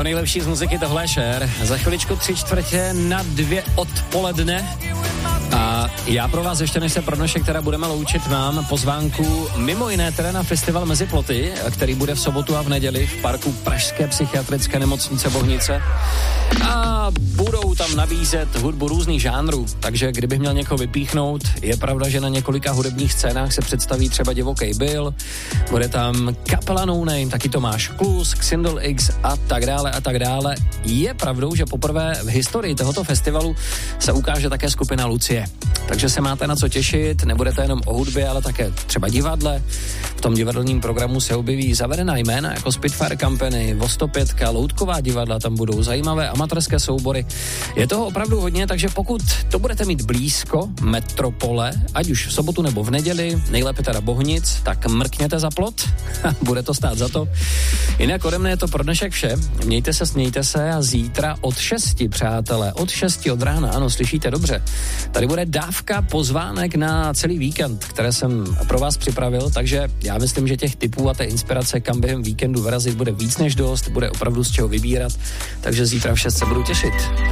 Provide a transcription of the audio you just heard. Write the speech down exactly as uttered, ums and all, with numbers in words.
nejlepší z muziky, tohle je Cher. Za chviličku tři čtvrtě na dvě odpoledne. A já pro vás ještě než se pro dnešek teda budeme loučit, mám pozvánku mimo jiné teda na festival Mezi ploty, který bude v sobotu a v neděli v parku Pražské psychiatrické nemocnice Bohnice. A budou tam nabízet hudbu různých žánrů, takže kdybych měl někoho vypíchnout, je pravda, že na několika hudebních scénách se představí třeba Divokej Bill, bude tam kapela No Name, taky Tomáš Klus, Xindel X a tak dále a tak dále. Je pravdou, že poprvé v historii tohoto festivalu se ukáže také skupina Lucie. Takže se máte na co těšit, nebudete jenom o hudbě, ale také třeba divadle. V tom divadelním programu se objeví zavedená jména jako Spitfire Company, Vostopět, Loutková divadla, tam budou zajímavé amatérské soubory. Je toho opravdu hodně, takže pokud to budete mít blízko metropole, ať už v sobotu nebo v neděli, nejlépe teda Bohnic, tak mrkněte za plot, bude to stát za to. Jinak ode mne je to pro dnešek vše. Mějte se, smějte se a zítra od šesti, přátelé, od šesti od rána, ano, slyšíte dobře. Tady bude dávka pozvánek na celý víkend, které jsem pro vás připravil, takže já myslím, že těch tipů a té inspirace, kam během víkendu vyrazit, bude víc než dost, bude opravdu z čeho vybírat, takže zítra v šest se budu těšit.